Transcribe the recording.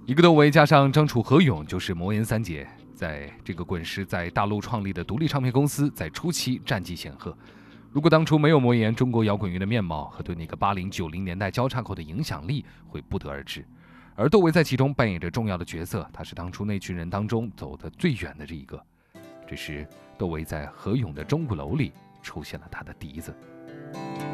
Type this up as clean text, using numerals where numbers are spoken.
一个窦唯加上张楚、何勇就是魔岩三杰。在这个滚石在大陆创立的独立唱片公司，在初期战绩显赫。如果当初没有魔岩，中国摇滚乐的面貌和对那个80、90年代交叉口的影响力会不得而知。而窦唯在其中扮演着重要的角色，他是当初那群人当中走得最远的这一个。这时，窦唯在何勇的钟鼓楼里出现了他的笛子。